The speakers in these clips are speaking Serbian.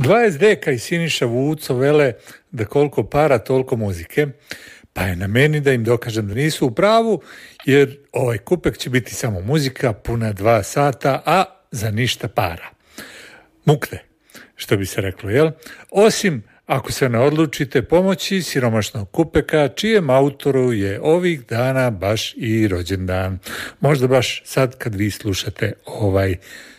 20 deka i Siniša Vuco vele da koliko para, toliko muzike, pa je na meni da im dokažem da nisu u pravu, jer ovaj kupek će biti samo muzika, puna 2 sata, a za ništa para. Mukte, što bi se reklo, jel? Osim ako se ne odlučite pomoći siromašnog kupeka, čijem autoru je ovih dana baš i rođendan. Možda baš sad kad vi slušate ovaj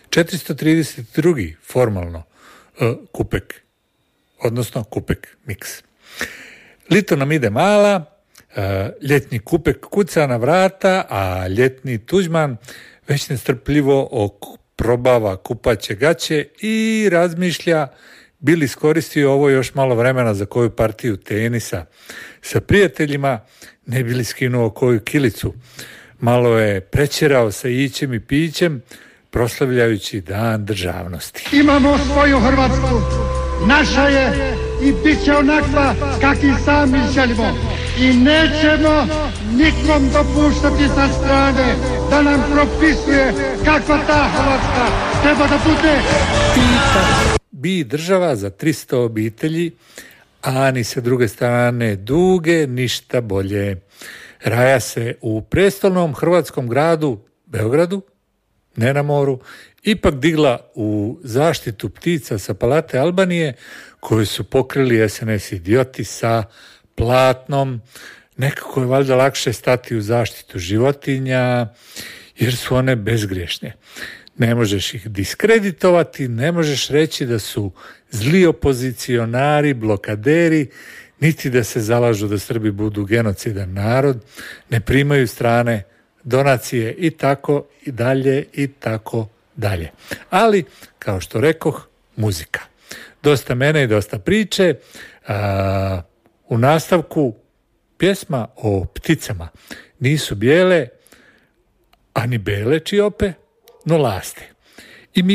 432. formalno kupek, odnosno kupek mix. Lito nam ide mala, ljetni kupek kuca na vrata, a ljetni Tuđman već nestrpljivo probava kupaće gaće i razmišlja bi li iskoristio ovo još malo vremena za koju partiju tenisa sa prijateljima, ne bi li skinuo koju kilicu. Malo je prećerao sa ićem i pićem, proslavljajući Dan državnosti. Imamo svoju Hrvatsku, naša je i bit će onakva kakvi sami želimo. I nećemo nikom dopuštati sa strane da nam propisuje kakva ta Hrvatska treba da bude. Bi država za 300 obitelji, a ni sa druge strane duge ništa bolje. Raja se u prestolnom hrvatskom gradu Beogradu, ne na moru, ipak digla u zaštitu ptica sa Palate Albanije, koju su pokrili SNS idioti sa platnom. Nekako je valjda lakše stati u zaštitu životinja, jer su one bezgrešne. Ne možeš ih diskreditovati, ne možeš reći da su zli opozicionari, blokaderi, niti da se zalažu da Srbi budu genocidan narod, ne primaju strane donacije i tako i dalje i tako dalje. Ali, kao što rekoh, muzika. Dosta mene i dosta priče. U nastavku pjesma o pticama. Nisu bijele, ani bele čiope, no laste.